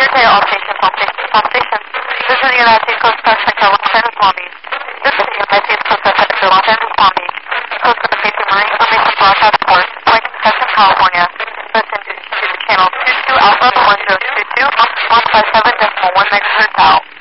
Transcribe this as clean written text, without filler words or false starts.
Good day, all stations, all stations, all stations. This is the United States Coast Guard Sector Los Angeles Long Beach. This is the United States Coast Guard Sector Los Angeles Long Beach. Coast Guard facing Marine Information Broadcast Force, Flight Discussion, California. Listen to the channel 22 Alpha 1022, 157.1 megahertz out.